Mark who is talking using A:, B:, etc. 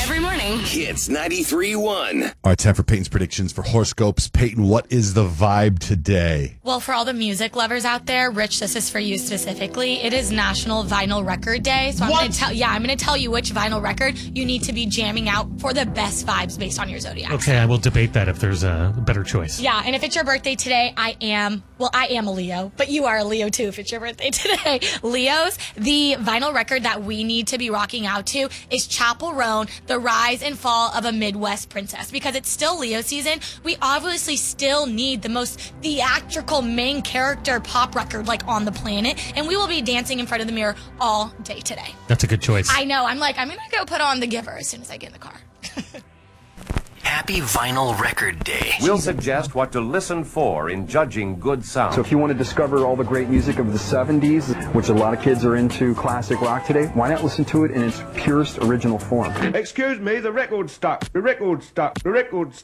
A: every morning.
B: Hits 93.1.
C: All right, time for Peyton's predictions for horoscopes. Peyton, what is the vibe today?
D: Well, for all the music lovers out there, Rich, this is for you specifically. It is National Vinyl Record Day. So I'm going to tell you which vinyl record you need to be jamming out for the best vibes based on your zodiac.
E: Okay, I will debate that if there's a better choice.
D: Yeah, and if it's your birthday today, I am a Leo, but you are a Leo too if it's your birthday today. Leos, the vinyl record that we need to be rocking out to is Chappell Roan, The Rise and Fall of a Midwest Princess. Because it's still Leo season, we obviously still need the most theatrical main character pop record on the planet, and we will be dancing in front of the mirror all day today. I'm
E: a good choice.
D: I know. I'm going to go put on The Giver as soon as I get in the car.
B: Happy Vinyl Record Day.
F: We'll suggest what to listen for in judging good sound.
G: So if you want to discover all the great music of the 70s, which a lot of kids are into classic rock today, why not listen to it in its purest original form?
F: Excuse me, the record's stuck. The record's stuck. The record's